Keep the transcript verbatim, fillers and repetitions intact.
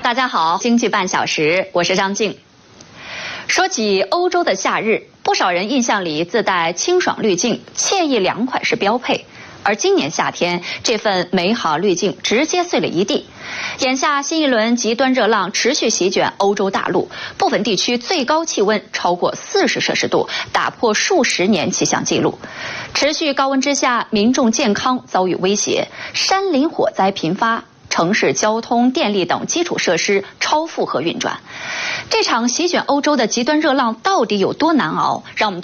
大家好，经济半小时，我是张静。说起欧洲的夏日，不少人印象里自带清爽滤镜，惬意凉快是标配。而今年夏天，这份美好滤镜直接碎了一地。眼下新一轮极端热浪持续席卷欧洲大陆，部分地区最高气温超过四十摄氏度，打破数十年气象记录。持续高温之下，民众健康遭遇威胁，山林火灾频发。城市交通、电力等基础设施超负荷运转，这场席卷欧洲的极端热浪到底有多难熬？让我们